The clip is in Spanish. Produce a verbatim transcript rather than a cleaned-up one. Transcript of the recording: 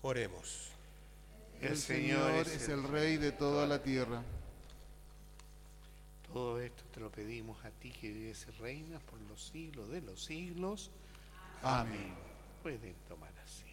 Oremos. El Señor es el Rey de toda la tierra. Todo esto te lo pedimos a ti, que vives y reinas por los siglos de los siglos. Amén. Pueden tomar asiento.